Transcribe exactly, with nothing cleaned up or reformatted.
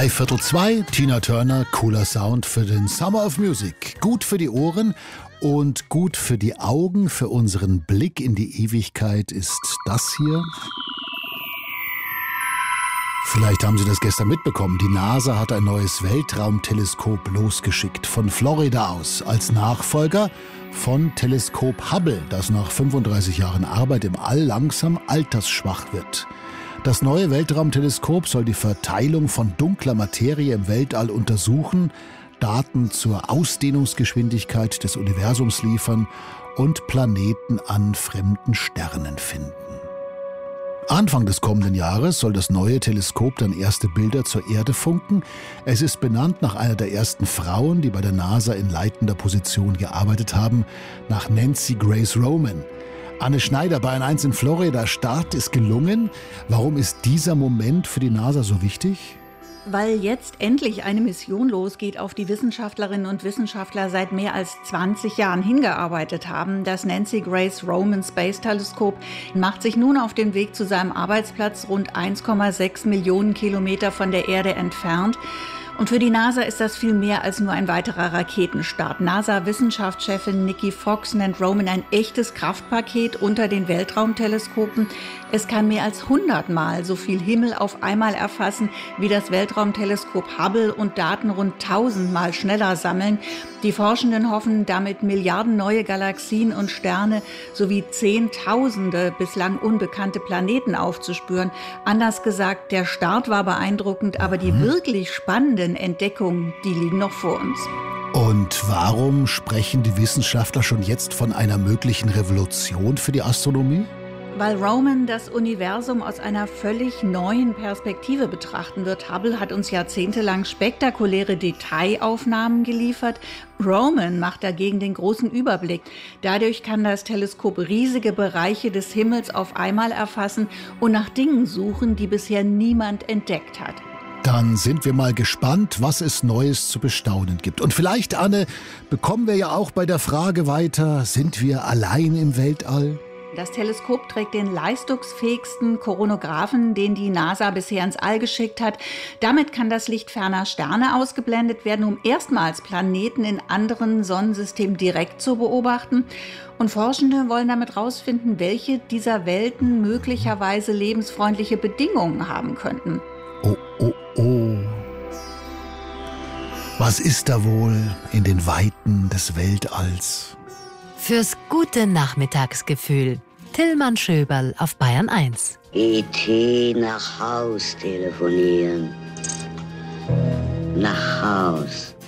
Drei Viertel zwei, Tina Turner, cooler Sound für den Summer of Music. Gut für die Ohren und gut für die Augen, für unseren Blick in die Ewigkeit ist das hier. Vielleicht haben Sie das gestern mitbekommen. Die NASA hat ein neues Weltraumteleskop losgeschickt von Florida aus als Nachfolger von Teleskop Hubble, das nach fünfunddreißig Jahren Arbeit im All langsam altersschwach wird. Das neue Weltraumteleskop soll die Verteilung von dunkler Materie im Weltall untersuchen, Daten zur Ausdehnungsgeschwindigkeit des Universums liefern und Planeten an fremden Sternen finden. Anfang des kommenden Jahres soll das neue Teleskop dann erste Bilder zur Erde funken. Es ist benannt nach einer der ersten Frauen, die bei der NASA in leitender Position gearbeitet haben, nach Nancy Grace Roman. Anne Schneider, Bayern eins in Florida, Start ist gelungen. Warum ist dieser Moment für die NASA so wichtig? Weil jetzt endlich eine Mission losgeht, auf die Wissenschaftlerinnen und Wissenschaftler seit mehr als zwanzig Jahren hingearbeitet haben. Das Nancy Grace Roman Space Teleskop macht sich nun auf den Weg zu seinem Arbeitsplatz rund eins Komma sechs Millionen Kilometer von der Erde entfernt. Und für die NASA ist das viel mehr als nur ein weiterer Raketenstart. NASA-Wissenschaftschefin Nikki Fox nennt Roman ein echtes Kraftpaket unter den Weltraumteleskopen. Es kann mehr als hundertmal so viel Himmel auf einmal erfassen wie das Weltraumteleskop Hubble und Daten rund tausendmal schneller sammeln. Die Forschenden hoffen, damit Milliarden neue Galaxien und Sterne sowie Zehntausende bislang unbekannte Planeten aufzuspüren. Anders gesagt, der Start war beeindruckend, aber die wirklich spannenden Entdeckungen, die liegen noch vor uns. Und warum sprechen die Wissenschaftler schon jetzt von einer möglichen Revolution für die Astronomie? Weil Roman das Universum aus einer völlig neuen Perspektive betrachten wird. Hubble hat uns jahrzehntelang spektakuläre Detailaufnahmen geliefert. Roman macht dagegen den großen Überblick. Dadurch kann das Teleskop riesige Bereiche des Himmels auf einmal erfassen und nach Dingen suchen, die bisher niemand entdeckt hat. Dann sind wir mal gespannt, was es Neues zu bestaunen gibt. Und vielleicht, Anne, bekommen wir ja auch bei der Frage weiter, sind wir allein im Weltall? Das Teleskop trägt den leistungsfähigsten Koronographen, den die NASA bisher ins All geschickt hat. Damit kann das Licht ferner Sterne ausgeblendet werden, um erstmals Planeten in anderen Sonnensystemen direkt zu beobachten. Und Forschende wollen damit herausfinden, welche dieser Welten möglicherweise lebensfreundliche Bedingungen haben könnten. Oh, oh, oh. Was ist da wohl in den Weiten des Weltalls? Fürs gute Nachmittagsgefühl. Tillmann Schöberl auf Bayern eins. E T nach Haus telefonieren. Nach Haus.